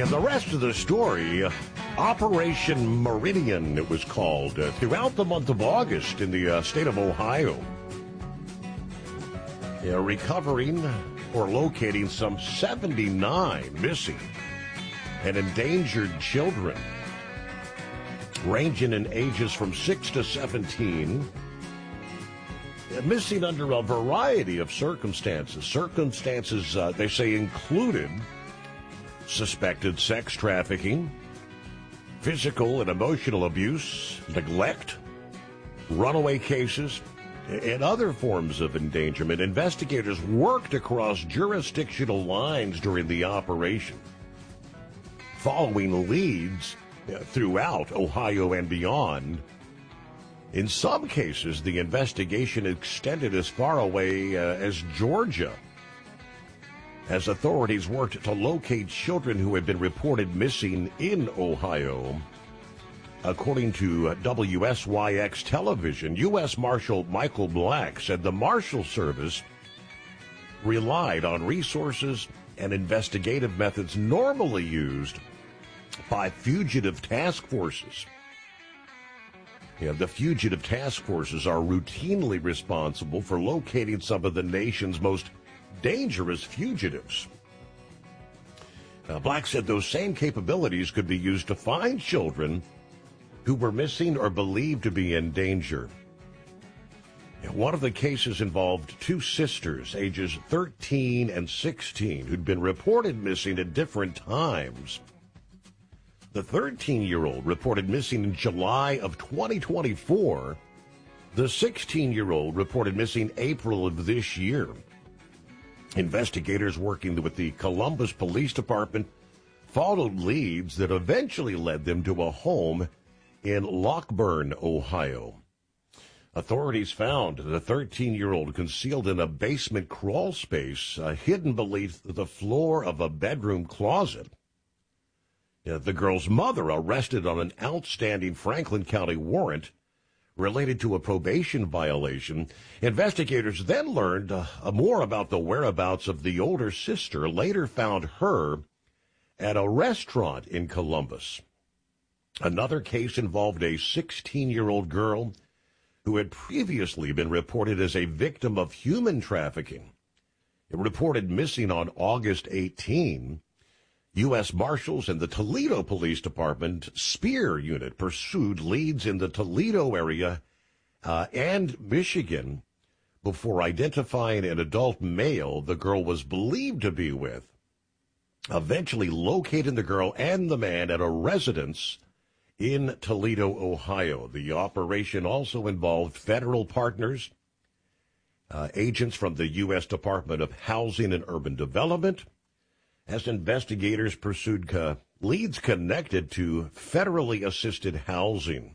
Yeah, the rest of the story, Operation Meridian, it was called, throughout the month of August in the state of Ohio. Yeah, recovering or locating some 79 missing and endangered children, ranging in ages from 6 to 17, missing under a variety of circumstances. Circumstances, they say, included suspected sex trafficking, physical and emotional abuse, neglect, runaway cases, and other forms of endangerment. Investigators worked across jurisdictional lines during the operation, following leads throughout Ohio and beyond. In some cases, the investigation extended as far away as Georgia, as authorities worked to locate children who had been reported missing in Ohio. According to WSYX television, U.S. Marshal Michael Black said the Marshal Service relied on resources and investigative methods normally used by fugitive task forces. The fugitive task forces are routinely responsible for locating some of the nation's most dangerous fugitives. Black said those same capabilities could be used to find children who were missing or believed to be in danger. One of the cases involved two sisters, ages 13 and 16, who'd been reported missing at different times. The 13-year-old reported missing in July of 2024. The 16-year-old reported missing April of this year. Investigators working with the Columbus Police Department followed leads that eventually led them to a home in Lockburn, Ohio. Authorities found the 13-year-old concealed in a basement crawl space, hidden beneath the floor of a bedroom closet. The girl's mother arrested on an outstanding Franklin County warrant related to a probation violation. Investigators then learned more about the whereabouts of the older sister, later found her at a restaurant in Columbus. Another case involved a 16-year-old girl who had previously been reported as a victim of human trafficking. Reported missing on August 18. U.S. Marshals and the Toledo Police Department Spear Unit pursued leads in the Toledo area and Michigan before identifying an adult male the girl was believed to be with, eventually locating the girl and the man at a residence in Toledo, Ohio. The operation also involved federal partners, agents from the U.S. Department of Housing and Urban Development, as investigators pursued leads connected to federally assisted housing.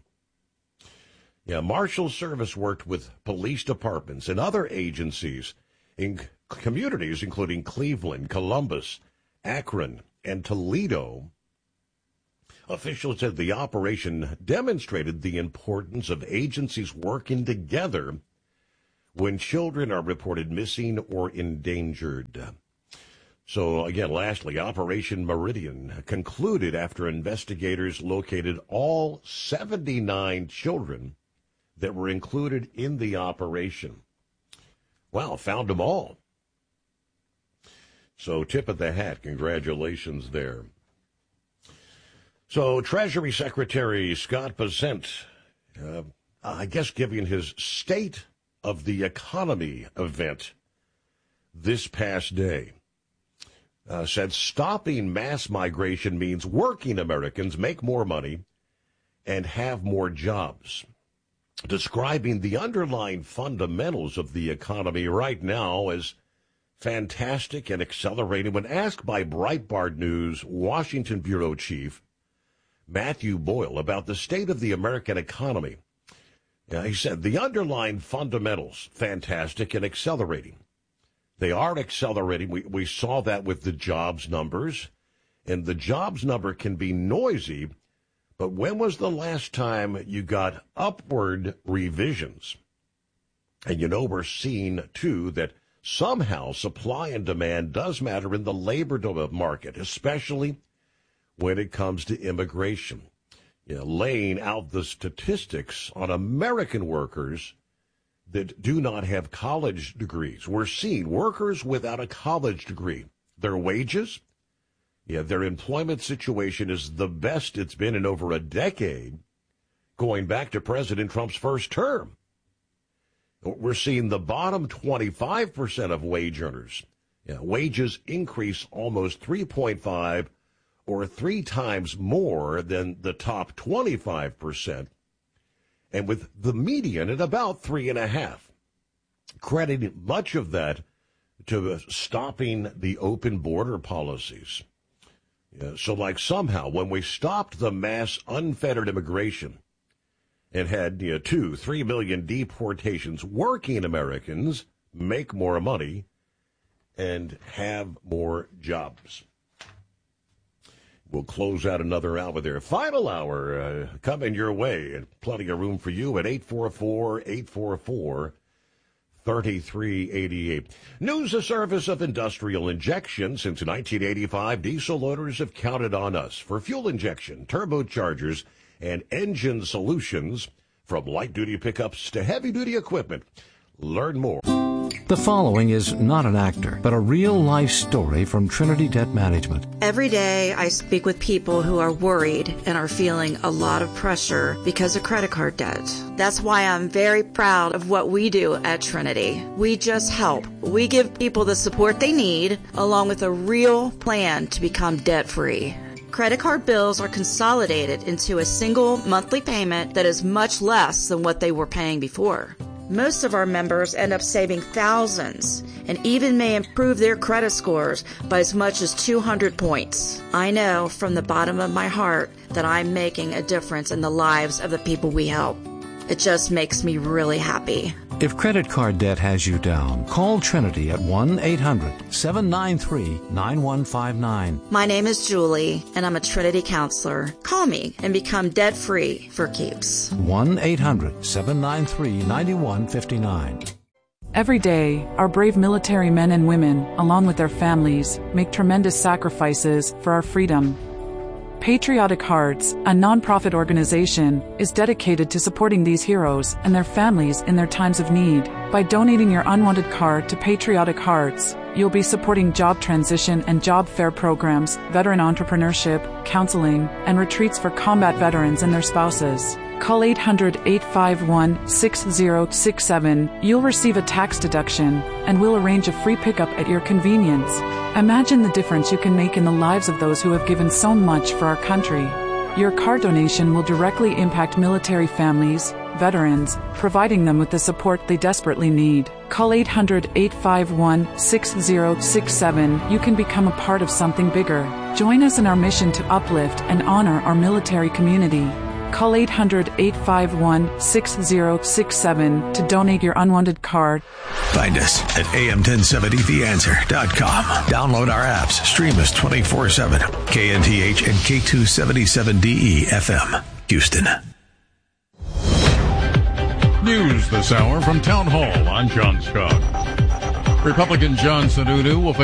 Marshal Service worked with police departments and other agencies in communities including Cleveland, Columbus, Akron, and Toledo. Officials said the operation demonstrated the importance of agencies working together when children are reported missing or endangered. So, again, lastly, Operation Meridian concluded after investigators located all 79 children that were included in the operation. Wow, found them all. So, tip of the hat, congratulations there. So, Treasury Secretary Scott Bessent, I guess giving his State of the Economy event this past day, said stopping mass migration means working Americans make more money and have more jobs, describing the underlying fundamentals of the economy right now as fantastic and accelerating. When asked by Breitbart News Washington bureau chief Matthew Boyle about the state of the American economy, he said the underlying fundamentals, fantastic and accelerating. They are accelerating. We saw that with the jobs numbers, and the jobs number can be noisy, but when was the last time you got upward revisions? And we're seeing, too, that somehow supply and demand does matter in the labor market, especially when it comes to immigration. Laying out the statistics on American workers that do not have college degrees. We're seeing workers without a college degree. Their wages, their employment situation is the best it's been in over a decade, going back to President Trump's first term. We're seeing the bottom 25% of wage earners. Wages increase almost 3.5 or 3 times more than the top 25%, and with the median at about 3.5, crediting much of that to stopping the open border policies. So like somehow when we stopped the mass unfettered immigration and had 2-3 million deportations, working Americans make more money and have more jobs. We'll close out another hour there. Final hour coming your way, and plenty of room for you at 844-844-3388. News the service of industrial injection. Since 1985, diesel owners have counted on us for fuel injection, turbochargers, and engine solutions, from light-duty pickups to heavy-duty equipment. Learn more. The following is not an actor, but a real-life story from Trinity Debt Management. Every day I speak with people who are worried and are feeling a lot of pressure because of credit card debt. That's why I'm very proud of what we do at Trinity. We just help. We give people the support they need, along with a real plan to become debt-free. Credit card bills are consolidated into a single monthly payment that is much less than what they were paying before. Most of our members end up saving thousands and even may improve their credit scores by as much as 200 points. I know from the bottom of my heart that I'm making a difference in the lives of the people we help. It just makes me really happy. If credit card debt has you down, call Trinity at 1-800-793-9159. My name is Julie, and I'm a Trinity counselor. Call me and become debt-free for keeps. 1-800-793-9159. Every day, our brave military men and women, along with their families, make tremendous sacrifices for our freedom. Patriotic Hearts, a nonprofit organization, is dedicated to supporting these heroes and their families in their times of need. By donating your unwanted card to Patriotic Hearts, you'll be supporting job transition and job fair programs, veteran entrepreneurship, counseling, and retreats for combat veterans and their spouses. Call 800-851-6067. You'll receive a tax deduction, and we'll arrange a free pickup at your convenience. Imagine the difference you can make in the lives of those who have given so much for our country. Your card donation will directly impact military families, veterans, providing them with the support they desperately need. Call 800-851-6067. You can become a part of something bigger. Join us in our mission to uplift and honor our military community. Call 800-851-6067 to donate your unwanted card. Find us at am1070theanswer.com. Download our apps. Stream us 24/7. KNTH and K277DE FM, Houston. News this hour from Town Hall. I'm John Scott. Republican John Sununu will face